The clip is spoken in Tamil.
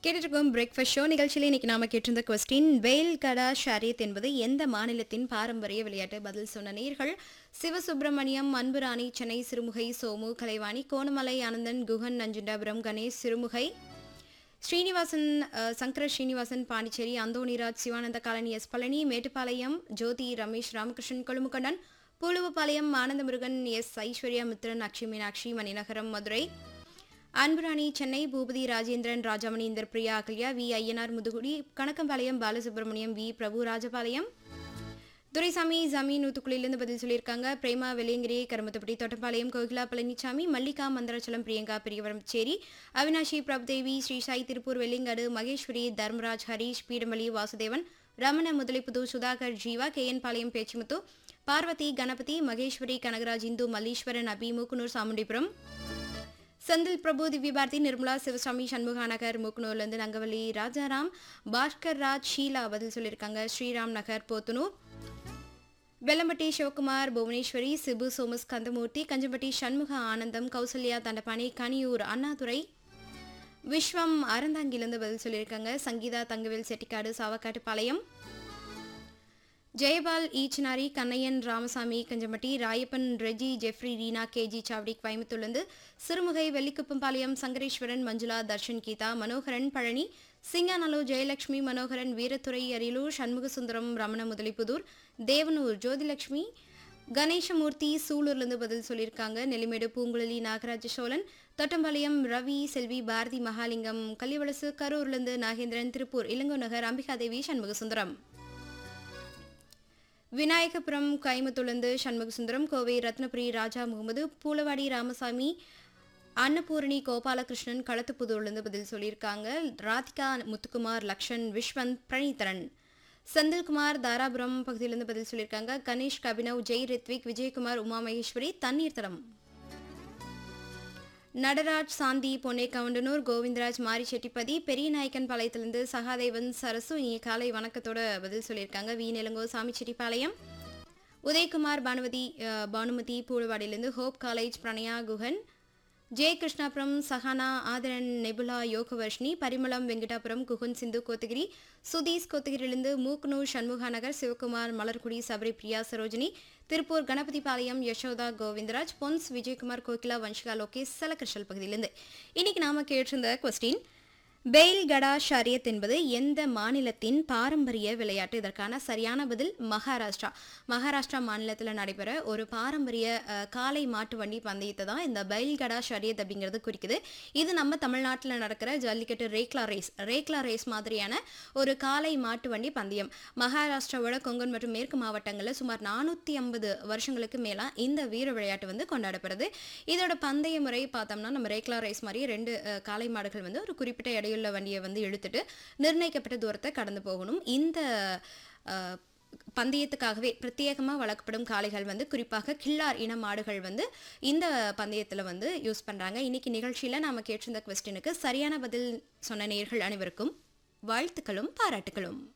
கேட்டுருக்கோம் பிரேக்ஃபாஸ்ட் ஷோ நிகழ்ச்சியில் இன்னைக்கு நாம கேட்டிருந்த கொஸ்டின் பெயில் கடா ஷரியத் என்பது எந்த மாநிலத்தின் பாரம்பரிய விளையாட்டு? பதில் சொன்ன நேர்கள் Sivasubramaniam, Anburani, Chennai Sirumugai, Somu, Kalaivani, Konamalai, Anandan, Guhan, Nanjundapuram, Ganesh, Sirumugai, Srinivasan, Sankara Srinivasan, Pondicherry, Anthonyraj, Sivananda colony, S Palani, Mettupalayam, Jothi, Ramesh, Ramakrishnan, கொழுமுகண்டன், Puluvapalayam, Ananthamurugan, S Aishwarya Mithran, Akshi Meenakshi, Maninagaram, Madurai, Anburani, Chennai, Boopathi, Rajendran, Rajamani, Inder, Priya, Ahalya, we Ayyanar, Muthukudi, Kanakkampalayam, Balasubramaniam, we பிரபு, ராஜபாளையம், துரைசாமி, ஜமீன், நூத்துக்குளிலிருந்து பதில் சொல்லியிருக்காங்க. பிரேமா, வெள்ளியங்கிரி, கருமத்தப்பட்டி, தொட்டப்பாளையம், கோகிலா, பழனிசாமி, மல்லிகா, மந்திராச்சலம், பிரியங்கா, பெரியவரம்சேரி, அவினாஷி, பிரபுதேவி, ஸ்ரீசாய், திருப்பூர், வெள்ளிங்காடு, மகேஸ்வரி, தர்மராஜ், ஹரீஷ், பீடமலி, வாசுதேவன், ரமண, முதலிப்புது, சுதாகர், ஜீவா, கேஎன் பாளையம், பேச்சுமுத்து, பார்வதி, கணபதி, மகேஸ்வரி, கனகராஜ், இந்து, மல்லீஸ்வரன், அபி, மூக்குனூர், சாமுண்டிபுரம், செந்தில் பிரபு, திவ்யபாரதி, நிர்மலா, சிவசாமி, சண்முகாநகர், மூக்குனூர்லேருந்து நங்கவல்லி, ராஜாராம், பாஸ்கர் ராஜ், ஷீலா பதில் சொல்லியிருக்காங்க. ஸ்ரீராம் நகர், போத்தனூர், வெல்லம்பட்டி, சிவகுமார், புவனேஸ்வரி, சிபு, சோமஸ், கந்தமூர்த்தி, கஞ்சம்பட்டி, சண்முக ஆனந்தம், கௌசல்யா, தண்டபாணி, கனியூர், அண்ணாதுரை, விஸ்வம், அறந்தாங்கிலிருந்து பதில் சொல்லியிருக்காங்க. சங்கீதா, தங்கவேல், செட்டிக்காடு, சாவக்காட்டு பாளையம், ஜெயபால், ஈச்சனாரி, கண்ணையன், ராமசாமி, கஞ்சம்பட்டி, ராயப்பன், ரெஜி, ஜெஃப்ரி, ரீனா, கேஜி சாவடி, கோயம்புத்தூர்லேருந்து சிறுமுகை, வெள்ளிக்குப்பம்பாளையம், சங்கரேஸ்வரன், மஞ்சுளா, தர்ஷன், கீதா, மனோகரன், பழனி, சிங்காநல்லூர், ஜெயலட்சுமி, மனோகரன், வீரத்துறை, அரியலூர், சண்முகசுந்தரம், ரமண, முதலிப்புதூர், தேவனூர், ஜோதிலட்சுமி, கணேசமூர்த்தி, சூலூர்லேருந்து பதில் சொல்லியிருக்காங்க. நெல்லிமேடு, பூங்குழலி, நாகராஜ சோழன், தொட்டம்பாளையம், ரவி, செல்வி, பாரதி, மகாலிங்கம், கள்ளிவளசு, கரூர்லேருந்து நாகேந்திரன், திருப்பூர், இளங்கோ நகர், அம்பிகாதேவி, சண்முகசுந்தரம், விநாயகபுரம், கைமுத்துலந்து சண்முகசுந்தரம், கோவை, ரத்னபுரி, ராஜா முகமது, பூலவாடி, ராமசாமி, அன்னபூரணி, கோபாலகிருஷ்ணன், களத்துப்புதூர்லேருந்து பதில் சொல்லியிருக்காங்க. ராதிகா, முத்துக்குமார், லக்ஷன், விஸ்வந்த், பிரணீதரன், செந்தில்குமார், தாராபுரம் பகுதியிலிருந்து பதில் சொல்லியிருக்காங்க. கணேஷ், கபினவ், ஜெய், ரித்விக், விஜயகுமார், உமா மகேஸ்வரி, தண்ணீர்த்தடம், நடராஜ், சாந்தி, பொன்னே கவுண்டனூர், கோவிந்தராஜ், மாரிச்செட்டிப்பதி, பெரிய நாயக்கன் பாளையத்திலிருந்து சகாதேவன், சரசு இனிய காலை வணக்கத்தோட பதில் சொல்லியிருக்காங்க. We நிலங்கோ, Samichettipalayam, Udhayakumar, Bhanumathi, பூழுவாடியிலிருந்து hope college, Pranaya, Guhan, J Krishnapuram, Sahana, ஆதரன், nebula, Yogavarshini, Parimalam, Venkatapuram, Guhan, Sindhu, Kotagiri, Sudhish, கோத்தகிரியிலிருந்து மூக்னூர், Shanmuga Nagar, Sivakumar, Malarkudi, Sabari, Priya, Sarojini, Tiruppur, Ganapathipalayam, Yashoda, Govindaraj, Ponce, Vijayakumar, Kokila, Vanshika, Lokesh, சலகிருஷ்ணல் பகுதியிலிருந்து. இன்னைக்கு நாம கேட்டிருந்த கொஸ்டின் பெயில் கடா ஷரியத் என்பது எந்த மாநிலத்தின் பாரம்பரிய விளையாட்டு? இதற்கான சரியான பதில் மகாராஷ்டிரா. மகாராஷ்டிரா மாநிலத்தில் நடைபெற ஒரு பாரம்பரிய காளை மாட்டு வண்டி பந்தயத்தை தான் இந்த பெயில் கடா ஷரியத் அப்படிங்கிறது குறிக்குது. இது நம்ம தமிழ்நாட்டில் நடக்கிற ஜல்லிக்கட்டு ரேக்லா ரேஸ் மாதிரியான ஒரு காளை மாட்டு வண்டி பந்தயம். மகாராஷ்டிராவோட கொங்கன் மற்றும் மேற்கு மாவட்டங்களில் சுமார் 450 வருஷங்களுக்கு மேலா இந்த வீர விளையாட்டு வந்து கொண்டாடப்படுது. இதோட பந்தய முறை பார்த்தோம்னா நம்ம ரேக்லா ரேஸ் மாதிரி 2 காளை மாடுகள் வந்து ஒரு குறிப்பிட்ட இடையுள்ள வண்டியை வந்து இழுத்துட்டு நிர்ணயிக்கப்பட்ட தூரத்தை கடந்து போகணும். இந்த பந்தயத்துக்காகவே பிரத்யேகமாக வளர்க்கப்படும் காளைகள் வந்து குறிப்பாக கில்லார் இன மாடுகள் வந்து இந்த பந்தயத்தில் வந்து யூஸ் பண்ணுறாங்க. இன்னைக்கு நிகழ்ச்சியில் நாம் கேட்டிருந்த கொஸ்டினுக்கு சரியான பதில் சொன்ன நேயர்கள் அனைவருக்கும் வாழ்த்துக்களும் பாராட்டுகளும்.